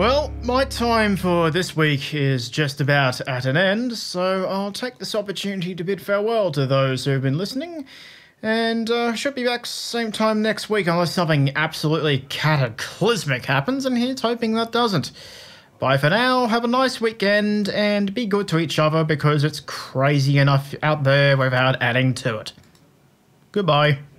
Well, my time for this week is just about at an end, so I'll take this opportunity to bid farewell to those who've been listening, and should be back same time next week unless something absolutely cataclysmic happens, and here's hoping that doesn't. Bye for now, have a nice weekend, and be good to each other because it's crazy enough out there without adding to it. Goodbye.